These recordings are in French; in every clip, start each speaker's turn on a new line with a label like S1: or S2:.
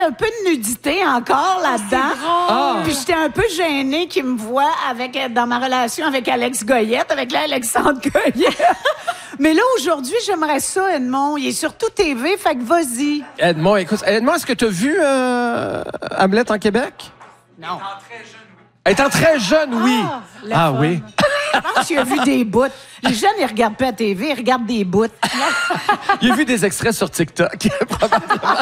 S1: un peu de nudité encore là-dedans. Puis j'étais un peu gênée qu'il me voit dans ma relation avec Alex Goyette, avec Alexandre Goyette. Mais là, aujourd'hui, j'aimerais ça, Edmond. Il est sur tout TV, fait que vas-y.
S2: Edmond, écoute, est-ce que tu as vu Hamlet en Québec?
S1: Non.
S2: Étant très jeune, oui. Ah oui.
S1: Je pense qu'il a vu des bouts. Les jeunes, ils regardent pas la TV, ils regardent des bouts.
S2: Il a vu des extraits sur TikTok, probablement.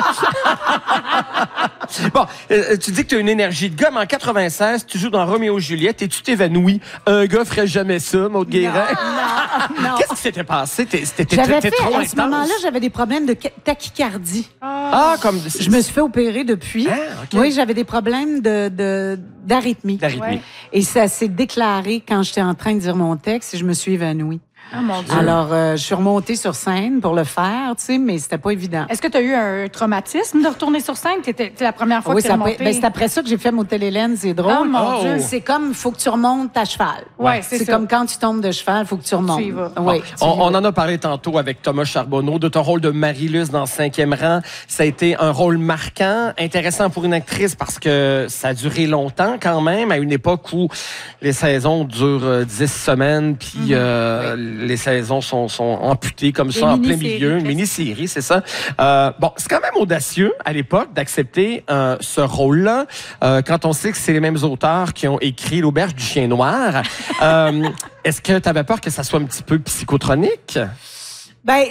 S2: Bon, tu dis que tu as une énergie de gars, mais en 96, tu joues dans Roméo et Juliette et tu t'évanouis. Un gars ferait jamais ça, Maude Guérin.
S1: Non.
S2: Qu'est-ce qui s'était passé?
S1: J'avais
S2: T'es
S1: fait,
S2: trop
S1: à
S2: intense.
S1: ce moment-là, j'avais des problèmes de tachycardie.
S2: Comme...
S1: Je me suis fait opérer depuis.
S2: OK.
S1: Oui, j'avais des problèmes d'arythmie.
S2: D'arythmie.
S1: Et ça s'est déclaré quand j'étais en train de dire mon texte et je me suis évanouie.
S3: Oh mon Dieu.
S1: Alors, je suis remontée sur scène pour le faire, tu sais, mais c'était pas évident.
S3: Est-ce que tu as eu un traumatisme de retourner sur scène? C'était la première fois que tu es remontée?
S1: C'est après ça que j'ai fait Motel Hélène, c'est drôle.
S3: Oh, mon Dieu.
S1: C'est comme, faut que tu remontes à cheval.
S3: Ouais, c'est ça.
S1: comme quand tu tombes de cheval, faut que tu remontes.
S3: Tu y vas.
S1: Oui,
S2: On en a parlé tantôt avec Thomas Charbonneau de ton rôle de Marie-Luce dans 5e rang. Ça a été un rôle marquant, intéressant pour une actrice parce que ça a duré longtemps quand même, à une époque où les saisons durent 10 semaines, puis les saisons sont amputées comme ça en plein milieu. Une mini-série, c'est ça. Bon, c'est quand même audacieux à l'époque d'accepter ce rôle-là quand on sait que c'est les mêmes auteurs qui ont écrit L'Auberge du chien noir. Est-ce que tu avais peur que ça soit un petit peu psychotronique?
S1: Ben,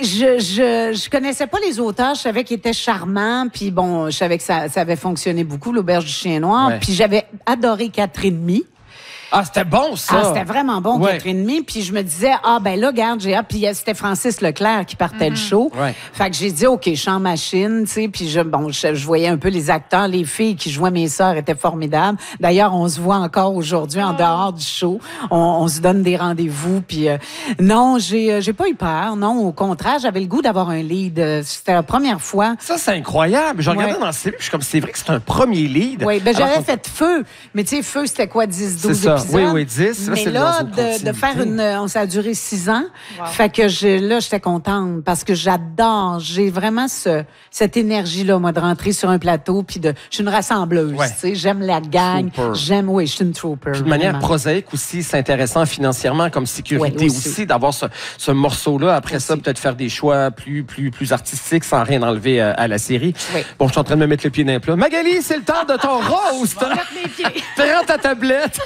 S1: je connaissais pas les auteurs. Je savais qu'ils étaient charmants. Puis bon, je savais que ça avait fonctionné beaucoup, L'Auberge du chien noir.
S2: Ouais.
S1: Puis j'avais adoré 4,5.
S2: Ah, c'était bon, ça!
S1: C'était vraiment bon, 4,5. Puis je me disais, ben là, regarde, puis c'était Francis Leclerc qui partait le show.
S2: Ouais.
S1: Fait que j'ai dit, OK, chant machine, tu sais. Puis je voyais un peu les acteurs, les filles qui jouaient mes sœurs étaient formidables. D'ailleurs, on se voit encore aujourd'hui en dehors du show. On se donne des rendez-vous. Puis non, j'ai pas eu peur. Non, au contraire, j'avais le goût d'avoir un lead. C'était la première fois.
S2: Ça, c'est incroyable. Je regardais dans le CV, puis je suis comme, c'est vrai que c'est un premier lead.
S1: Oui, ben j'avais fait Feu. Mais tu sais, Feu, c'était quoi, 10, 12 épisodes?
S2: Oui, 10.
S1: Mais là, de faire ça a duré 6 ans. Wow. Fait que j'étais contente parce que j'adore. J'ai vraiment cette énergie-là, moi, de rentrer sur un plateau puis je suis une rassembleuse, tu sais. J'aime la gang. Je suis une trooper.
S2: Puis de manière prosaïque aussi, c'est intéressant financièrement comme sécurité aussi d'avoir ce morceau-là. Après ça, peut-être faire des choix plus artistiques sans rien enlever à la série. Oui. Bon, je suis en train de me mettre le pied dans le plat. Magali, c'est le temps de ton roast. Prends ta tablette.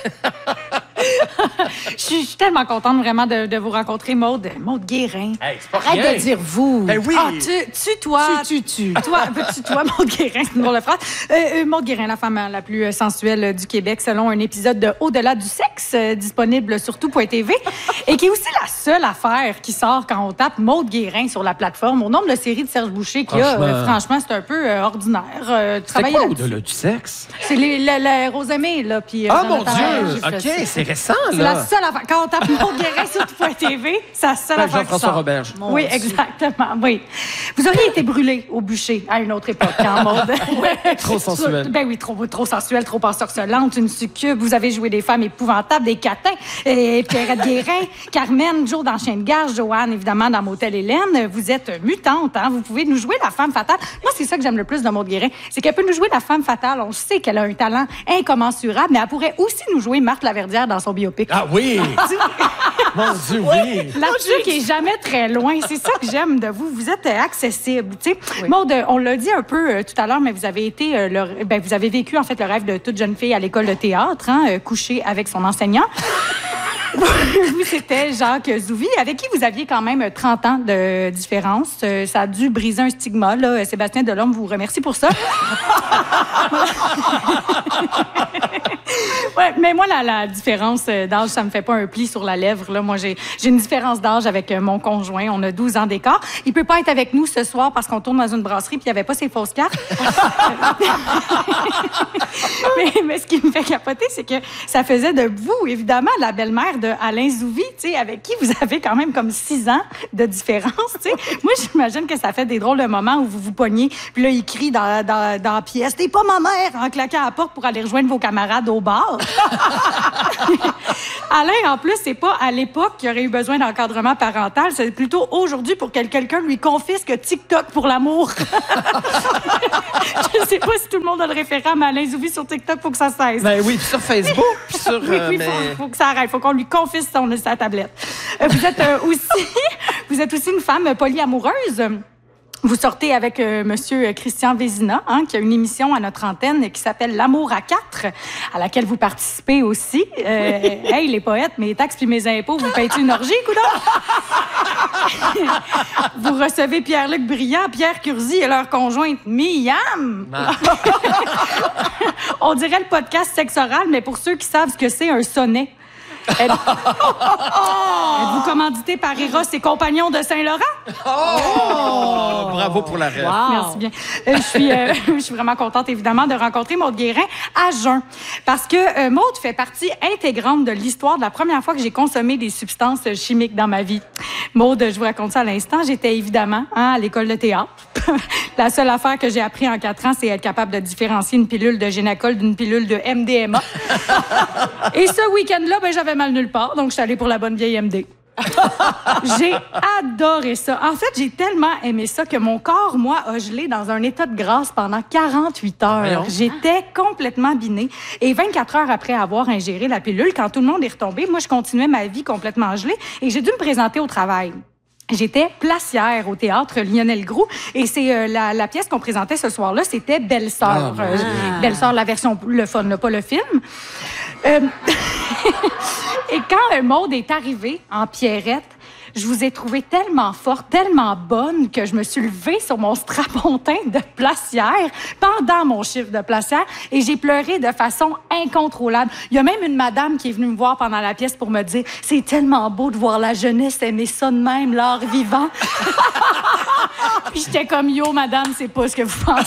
S3: Je suis tellement contente vraiment de vous rencontrer, Maude Guérin.
S2: Hey, c'est pas
S1: Arrête
S2: rien.
S1: de dire vous.
S2: Ben oui.
S3: Toi.
S1: Tu.
S3: Toi, Maude Guérin, c'est une drôle de phrase. Maude Guérin, la femme la plus sensuelle du Québec, selon un épisode de Au-delà du sexe, disponible sur tout.tv, et qui est aussi la seule affaire qui sort quand on tape Maude Guérin sur la plateforme. Au nombre de séries de Serge Boucher qu'il y a, franchement, c'est un peu ordinaire.
S2: C'est quoi Au-delà du sexe?
S3: C'est les Rosemée, là. Puis,
S2: mon Dieu! OK, c'est récent, là.
S3: C'est la seule affaire. Quand on tape Maude Guérin sur tout.tv, c'est la seule affaire qui
S2: Jean-François
S3: sort.
S2: Roberge.
S3: Oui, exactement. Oui. Vous auriez été brûlé au bûcher à une autre époque, hein, Maude?
S2: Trop sensuelle.
S3: Ben oui, trop sensuelle, trop ensorcelante, une succube. Vous avez joué des femmes épouvantables, des catins. Et Pierrette Guérin, Carmen, Jo dans Chien de garde, Joanne, évidemment, dans Motel Hélène. Vous êtes mutante, hein? Vous pouvez nous jouer la femme fatale. Moi, c'est ça que j'aime le plus de Maude Guérin. C'est qu'elle peut nous jouer la femme fatale. On sait qu'elle a un talent incommensurable, mais elle pourrait aussi nous jouer Marthe Laverdière dans son biopic.
S2: Ah oui! Mon Dieu, oui!
S3: Là-dessus qui est jamais très loin. C'est ça que j'aime de vous. Vous êtes accessible. Tu sais, Maude, on l'a dit un peu tout à l'heure, mais vous avez été, vous avez vécu en fait le rêve de toute jeune fille à l'école de théâtre, hein, coucher avec son enseignant. Vous, c'était Jacques Zouvi, avec qui vous aviez quand même 30 ans de différence. Ça a dû briser un stigma, là. Sébastien Delorme vous remercie pour ça. Ouais, mais moi, la différence d'âge, ça me fait pas un pli sur la lèvre, là. Moi, j'ai une différence d'âge avec mon conjoint. On a 12 ans d'écart. Il peut pas être avec nous ce soir parce qu'on tourne dans une brasserie puis il y avait pas ses fausses cartes. mais ce qui me fait capoter, c'est que ça faisait de vous, évidemment, la belle-mère de Alain Zouvi, tu sais, avec qui vous avez quand même comme 6 ans de différence, tu sais. Moi, j'imagine que ça fait des drôles de moments où vous vous pognez, puis là, il crie dans la pièce « T'es pas ma mère! » en claquant à la porte pour aller rejoindre vos camarades au bar. Alain, en plus, c'est pas à l'époque qu'il aurait eu besoin d'encadrement parental, c'est plutôt aujourd'hui pour que quelqu'un lui confisque TikTok pour l'amour. Je sais pas si tout le monde a le référent, mais Alain Zouvi sur TikTok, faut que ça cesse.
S2: Ben oui, puis sur Facebook, puis sur...
S3: Oui, faut que ça arrête. Faut qu'on lui confisque sa tablette. Vous êtes aussi une femme polyamoureuse. Vous sortez avec Monsieur Christian Vézina, qui a une émission à notre antenne qui s'appelle L'amour à 4, à laquelle vous participez aussi. Hey, les poètes, mes taxes puis mes impôts, vous payez une orgie, coudonc? Vous recevez Pierre-Luc Briand, Pierre Curzi et leur conjointe Miam. On dirait le podcast Sexe oral, mais pour ceux qui savent ce que c'est, un sonnet. Êtes-vous commandité par Eros et Compagnons de Saint-Laurent?
S2: Oh! Bravo pour la rêve.
S1: Wow.
S3: Merci bien. Je suis vraiment contente, évidemment, de rencontrer Maude Guérin à jeun. Parce que Maude fait partie intégrante de l'histoire de la première fois que j'ai consommé des substances chimiques dans ma vie. Maude, je vous raconte ça à l'instant, j'étais évidemment à l'école de théâtre. La seule affaire que j'ai appris en 4 ans, c'est être capable de différencier une pilule de Génacol d'une pilule de MDMA. Et ce week-end-là, j'avais mal nulle part, donc je suis allée pour la bonne vieille MD. J'ai adoré ça. En fait, j'ai tellement aimé ça que mon corps, moi, a gelé dans un état de grâce pendant 48 heures.
S2: Voyons.
S3: J'étais complètement binée. Et 24 heures après avoir ingéré la pilule, quand tout le monde est retombé, moi, je continuais ma vie complètement gelée et j'ai dû me présenter au travail. J'étais placière au théâtre Lionel Groux et c'est la pièce qu'on présentait ce soir-là, c'était Belle-Sœur. Belle-Sœur, la version le fun, là, pas le film. Et quand Maude est arrivée en Pierrette, je vous ai trouvée tellement forte, tellement bonne que je me suis levée sur mon strapontin de placière pendant mon chiffre de placière et j'ai pleuré de façon incontrôlable. Il y a même une madame qui est venue me voir pendant la pièce pour me dire « C'est tellement beau de voir la jeunesse aimer ça de même, l'art vivant. » Puis j'étais comme « Yo, madame, c'est pas ce que vous pensez. »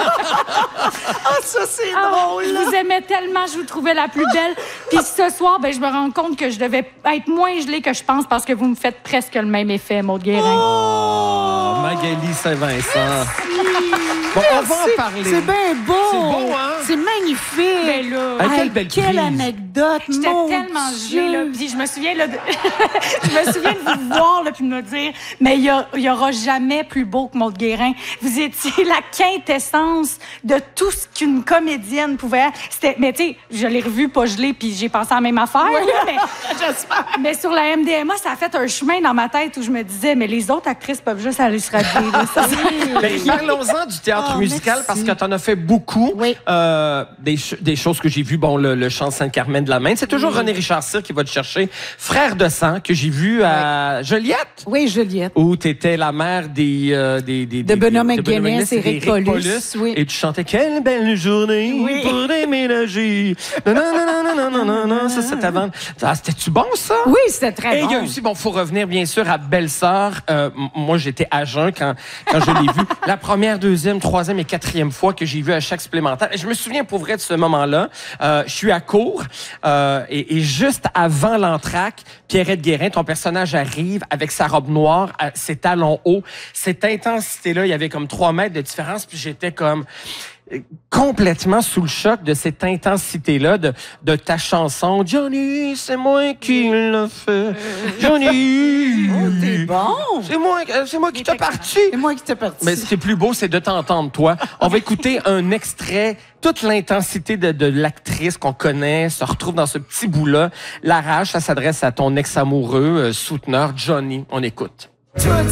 S2: Ça, c'est drôle.
S3: Je vous aimais tellement, je vous trouvais la plus belle. Puis ce soir, je me rends compte que je devais être moins gelée que je pense parce que vous me faites presque le même effet, Maude Guérin.
S2: Oh, Magali Saint-Vincent. Bon, on va en parler.
S1: C'est bien beau.
S2: C'est beau, hein?
S1: C'est magnifique.
S3: Ben là,
S2: quelle belle
S1: Quelle
S2: prise.
S1: anecdote,
S3: j'étais
S1: mon
S3: tellement
S1: Dieu.
S3: gelée, là. Puis je me souviens, là, je me souviens de vous voir, là, puis de me dire, mais il y aura jamais plus beau que Maude Guérin. Vous étiez la quintessence de tout ce qu'une comédienne pouvait être. Mais tu sais, je l'ai revu pas gelée, puis j'ai pensé à la même affaire. Là, mais sur la MDMA, ça a fait un chemin dans ma tête où je me disais, mais les autres actrices peuvent juste aller se rhabiller. Là.
S2: Ben, parlons-en du théâtre musical
S1: merci.
S2: parce que tu en as fait beaucoup.
S1: Oui.
S2: Des choses que j'ai vues, bon, le chant Sainte-Carmen de la Main. C'est toujours René Richard Cyr qui va te chercher. Frère de sang, que j'ai vu à Joliette.
S1: Oui, Juliette.
S2: Où tu étais la mère de
S1: Benoît McGuinness et Éric Paulus. Oui.
S2: Et tu chantais « Quelle belle journée pour déménager. » Non. Ça, c'était avant. Ah, c'était-tu bon, ça?
S1: Oui, c'était très
S2: Et
S1: bon.
S2: il y a aussi, bon, faut revenir bien sûr à Belle-Sœur. Moi, j'étais à jeun quand je l'ai vu. La première, deuxième, troisième et quatrième fois que j'ai vu à chaque supplémentaire. Et je me souviens pour vrai de ce moment-là. Je suis à court et juste avant l'entracte, Pierrette Guérin, ton personnage arrive avec sa robe noire, ses talons hauts. Cette intensité-là, il y avait comme 3 mètres de différence, puis j'étais comme complètement sous le choc de cette intensité-là de ta chanson. Johnny, c'est moi qui l'a fait. Johnny!
S1: Oh, t'es bon!
S2: C'est moi qui t'ai parti.
S1: C'est moi qui t'ai parti.
S2: Mais ce qui est plus beau, c'est de t'entendre, toi. On va écouter un extrait. Toute l'intensité de l'actrice qu'on connaît se retrouve dans ce petit bout-là. La rage, ça s'adresse à ton ex-amoureux, souteneur, Johnny. On écoute.
S4: Toute